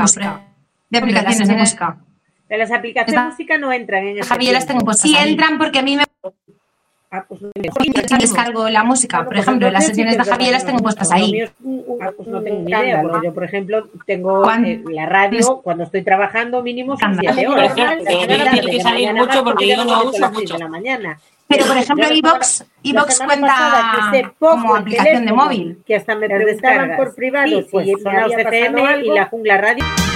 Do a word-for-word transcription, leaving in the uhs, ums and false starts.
música. De aplicaciones de música. De las aplicaciones de música no entran en el Javier las tengo puestas. Sí entran porque a mí me ah, pues, yo descargo la música, bueno, por pues ejemplo, las sesiones de Javier las tengo puestas ahí. Ah, pues no tengo ni idea, porque yo, por ejemplo, tengo eh, la radio, cuando estoy trabajando, mínimo son siete horas. Tiene que salir mucho porque yo no uso mucho. De la mañana. Pero, por ejemplo, iVoox cuenta como aplicación de móvil. Que hasta me preguntaban por privado si me había pasado algo. Y la Jungla Radio...